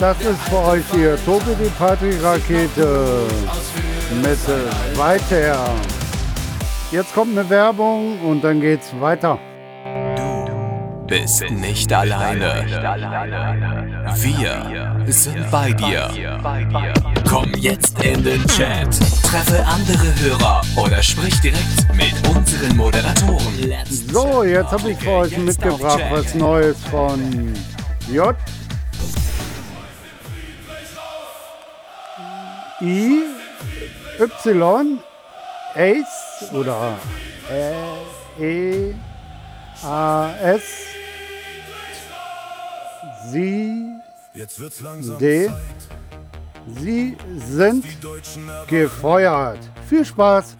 Das ist für euch hier Tobi die Partyrakete mit weiter. Jetzt kommt eine Werbung und dann geht's weiter. Du bist nicht alleine. Wir sind bei dir. Komm jetzt in den Chat. Treffe andere Hörer oder sprich direkt mit unseren Moderatoren. So, jetzt habe ich für euch mitgebracht was Neues von J. I. Y. Ace oder E. A. S. Sie. D. Sie sind gefeuert. Viel Spaß!